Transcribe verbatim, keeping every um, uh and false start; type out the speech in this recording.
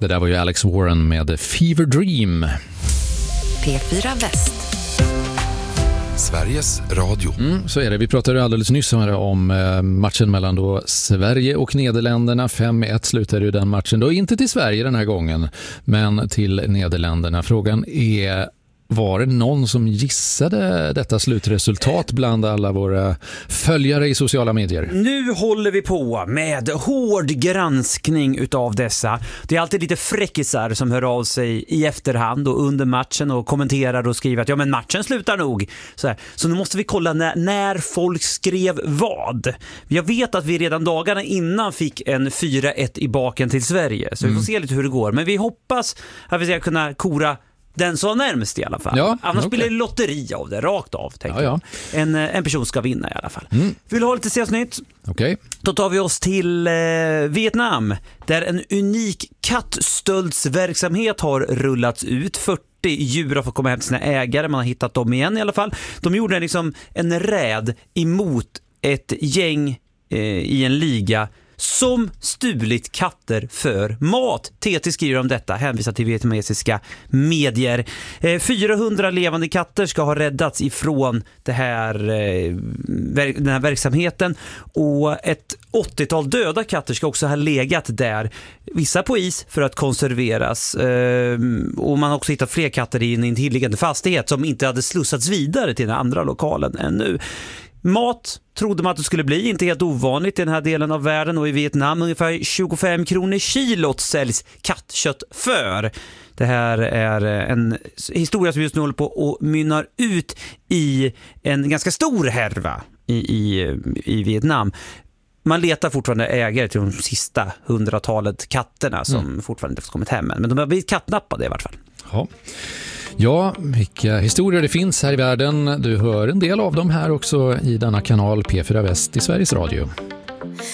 Det där var ju Alex Warren med Fever Dream. P fyra Väst. Sveriges Radio. Mm, så är det. Vi pratade alldeles nyss om matchen mellan då Sverige och Nederländerna. fem ett slutade ju den matchen. Då inte till Sverige den här gången, men till Nederländerna. Frågan är, var det någon som gissade detta slutresultat bland alla våra följare i sociala medier? Nu håller vi på med hård granskning utav dessa. Det är alltid lite fräckisar som hör av sig i efterhand och under matchen och kommenterar och skriver att ja, men matchen slutar nog. Så, här. Så nu måste vi kolla när, när folk skrev vad. Jag vet att vi redan dagarna innan fick en fyra ett i baken till Sverige. Så vi får se lite hur det går. Men vi hoppas att vi ska kunna kora den som närmast i alla fall. Ja, Annars okay. blir det lotteri av det, rakt av. Ja, ja. En, en person ska vinna i alla fall. Mm. Vill du ha lite senaste-nytt? Okej. Okay. Då tar vi oss till eh, Vietnam, där en unik kattstöldsverksamhet har rullats ut. fyrtio djur har fått komma hem till sina ägare. Man har hittat dem igen i alla fall. De gjorde liksom en räd emot ett gäng eh, i en liga som stulit katter för mat. T T skriver om detta, hänvisar till vietnamesiska medier. Eh, fyrahundra levande katter ska ha räddats ifrån det här, eh, ver- den här verksamheten, och ett åttiotal döda katter ska också ha legat där. Vissa på is för att konserveras. Eh, och man har också hittat fler katter i en intilliggande fastighet som inte hade slussats vidare till den andra lokalen ännu. Mat trodde man att det skulle bli, inte helt ovanligt i den här delen av världen, och i Vietnam ungefär tjugofem kronor kilot säljs kattkött för. Det här är en historia som just nu håller på och mynnar ut i en ganska stor härva i, i, i Vietnam. Man letar fortfarande ägare till de sista hundratalet katterna som mm. fortfarande inte har kommit hem än. Men de har blivit kattnappade i vart fall. Ja. Ja, vilka historier det finns här i världen. Du hör en del av dem här också i denna kanal P fyra Väst i Sveriges Radio.